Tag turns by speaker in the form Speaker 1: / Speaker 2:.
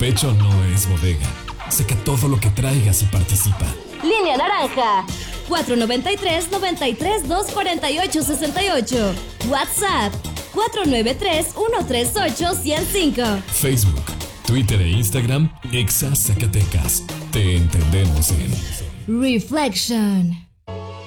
Speaker 1: pecho no es bodega. Saca todo lo que traigas y participa.
Speaker 2: Línea naranja 493-93-248-68. WhatsApp 493-138-105.
Speaker 1: Facebook, Twitter e Instagram, Exa Zacatecas. Te entendemos en
Speaker 2: Reflection.